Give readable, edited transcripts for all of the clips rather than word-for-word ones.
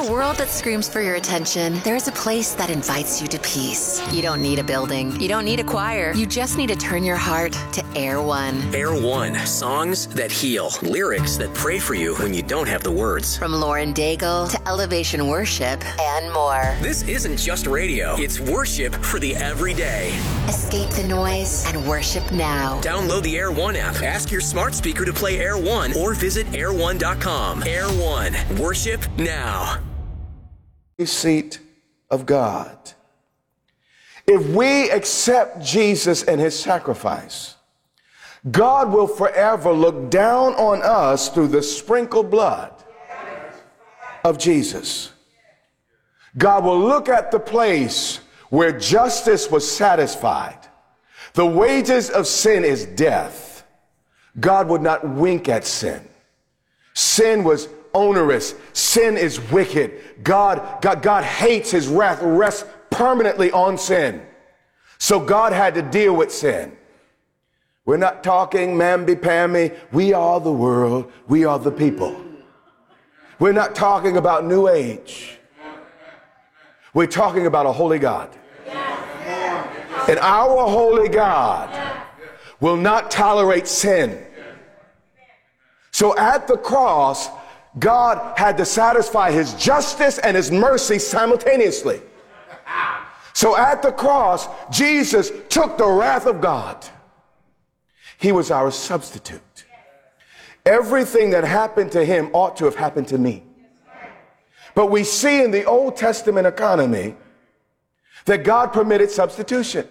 a world that screams for your attention, there's a place that invites you to peace. You don't need a building. You don't need a choir. You just need to turn your heart to Air One. Air One. Songs that heal. Lyrics that pray for you when you don't have the words. From Lauren Daigle to Elevation Worship and more. This isn't just radio. It's worship for the everyday. Escape the noise and worship now. Download the Air One app. Ask your smart speaker to play Air One or visit air1.com. Air One. Worship now. Seat of God. If we accept Jesus and his sacrifice, God will forever look down on us through the sprinkled blood of Jesus. God will look at the place where justice was satisfied. The wages of sin is death. God would not wink at sin. Sin was onerous. Sin is wicked. God hates. His wrath rests permanently on sin. So God had to deal with sin. We're not talking mamby-pamby. We are the world. We are the people. We're not talking about New Age. We're talking about a holy God. And our holy God will not tolerate sin. So at the cross, God had to satisfy his justice and his mercy simultaneously. So at the cross, Jesus took the wrath of God. He was our substitute. Everything that happened to him ought to have happened to me. But we see in the Old Testament economy that God permitted substitution.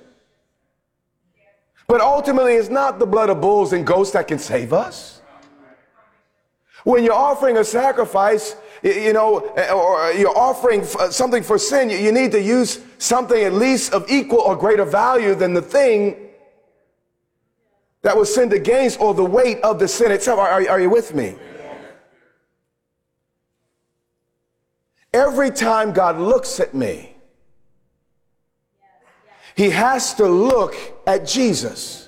But ultimately, it's not the blood of bulls and goats that can save us. When you're offering a sacrifice, or you're offering something for sin, you need to use something at least of equal or greater value than the thing that was sinned against or the weight of the sin itself. Are you with me? Every time God looks at me, he has to look at Jesus.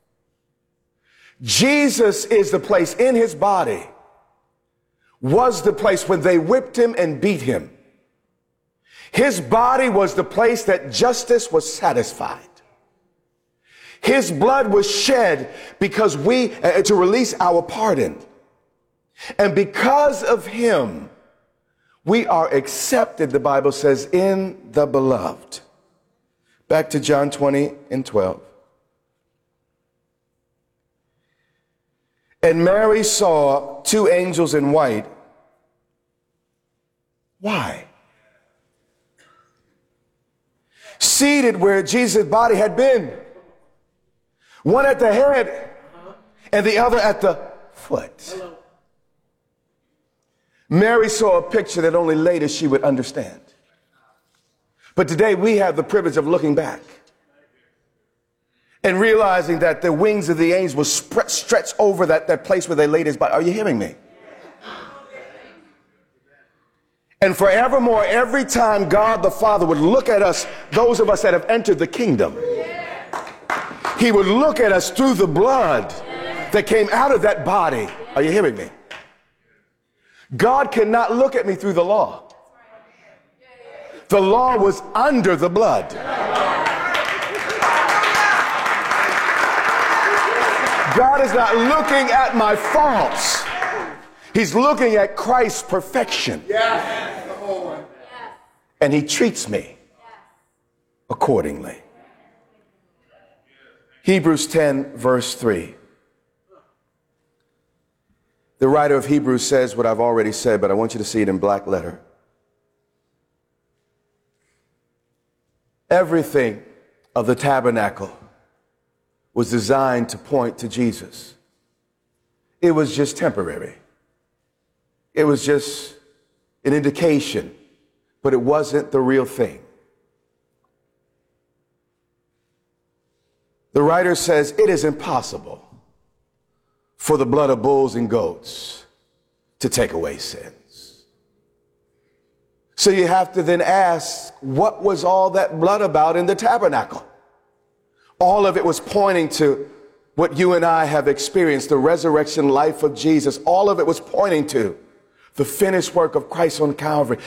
Jesus is the place in his body, was the place when they whipped him and beat him. His body was the place that justice was satisfied. His blood was shed because to release our pardon. And because of him, we are accepted, the Bible says, in the beloved. Back to John 20:12. And Mary saw two angels in white. Why? Seated where Jesus' body had been. One at the head and the other at the foot. Mary saw a picture that only later she would understand. But today we have the privilege of looking back and realizing that the wings of the angels will stretch over that place where they laid his body. Are you hearing me? And forevermore, every time God the Father would look at us, those of us that have entered the kingdom, he would look at us through the blood that came out of that body. Are you hearing me? God cannot look at me through the law. The law was under the blood. God is not looking at my faults. He's looking at Christ's perfection. And he treats me accordingly. Hebrews 10, verse 3. The writer of Hebrews says what I've already said, but I want you to see it in black letter. Everything of the tabernacle was designed to point to Jesus. It was just temporary. It was just an indication, but it wasn't the real thing. The writer says it is impossible for the blood of bulls and goats to take away sins. So you have to then ask, what was all that blood about in the tabernacle? All of it was pointing to what you and I have experienced, the resurrection life of Jesus. All of it was pointing to the finished work of Christ on Calvary.